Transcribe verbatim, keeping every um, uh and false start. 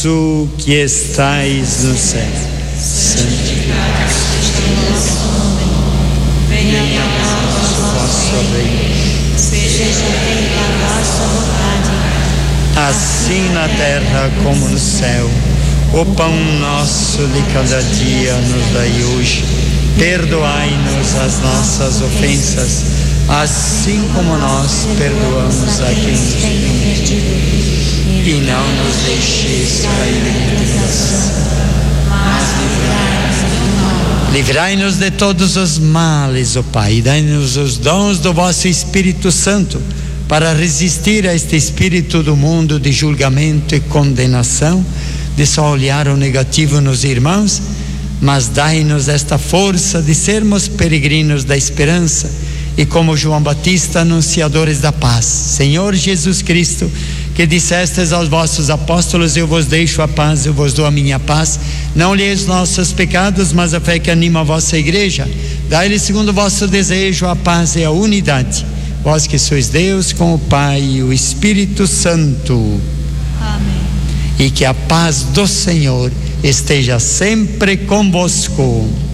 Tu que estais no céu, santificado seja o vosso nome. Venha a nós o vosso reino. Seja feita a vossa vontade, assim na terra como no céu. O pão nosso de cada dia nos dai hoje. Perdoai-nos as nossas ofensas, assim como nós perdoamos a quem nos tem ofendido. E não nos deixeis cair em tentação, mas livrai-nos do mal. Livrai-nos de todos os males, ó Pai, e dai-nos os dons do vosso Espírito Santo, para resistir a este espírito do mundo de julgamento e condenação, de só olhar o negativo nos irmãos, mas dai-nos esta força de sermos peregrinos da esperança e, como João Batista, anunciadores da paz. Senhor Jesus Cristo, que dissestes aos vossos apóstolos: eu vos deixo a paz, eu vos dou a minha paz, não olheis os nossos pecados, mas a fé que anima a vossa igreja. Dai-lhe, segundo o vosso desejo, a paz e a unidade. Vós que sois Deus, com o Pai e o Espírito Santo. Amém. E que a paz do Senhor esteja sempre convosco.